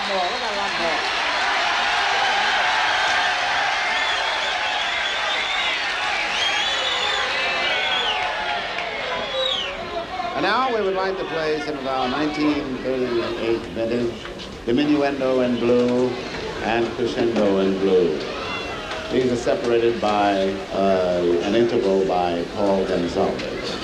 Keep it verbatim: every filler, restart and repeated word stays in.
more. We got a lot more. And now we would like to play some of our nineteen thirty-eight vintage diminuendo in blue and crescendo in blue. These are separated by uh, an interval by Paul Gonsalves.